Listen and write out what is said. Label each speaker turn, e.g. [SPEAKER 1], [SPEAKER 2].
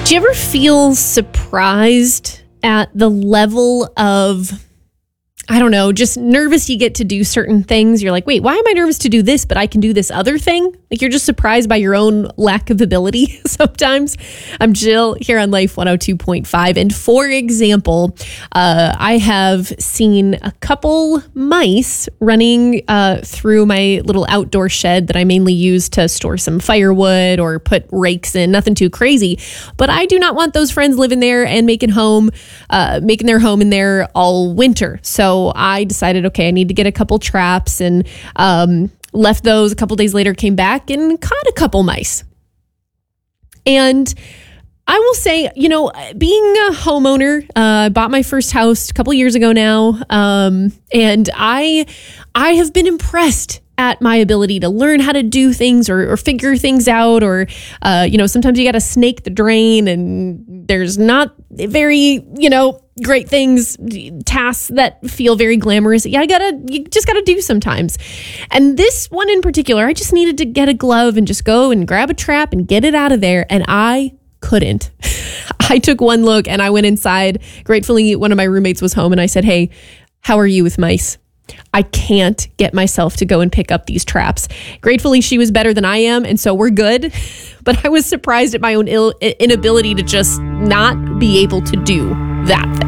[SPEAKER 1] Do you ever feel surprised at the level of, I don't know, just nervous you get to do certain things? You're like, wait, why am I nervous to do this, but I can do this other thing? Like, you're just surprised by your own lack of ability sometimes. I'm Jill here on Life 102.5. And for example, I have seen a couple mice running through my little outdoor shed that I mainly use to store some firewood or put rakes in. Nothing too crazy. But I do not want those friends living there and making their home in there all winter. So I decided, okay, I need to get a couple traps, and left those. A couple days later, came back and caught a couple mice. And I will say, you know, being a homeowner, I bought my first house a couple years ago now, and I have been impressed at my ability to learn how to do things or figure things out, or, sometimes you got to snake the drain, and there's not very, great tasks that feel very glamorous. You just gotta do sometimes. And this one in particular, I just needed to get a glove and just go and grab a trap and get it out of there. And I couldn't. I took one look and I went inside. Gratefully, one of my roommates was home, and I said, "Hey, how are you with mice? I can't get myself to go and pick up these traps." Gratefully, she was better than I am, and so we're good. But I was surprised at my own inability to just not be able to do that thing.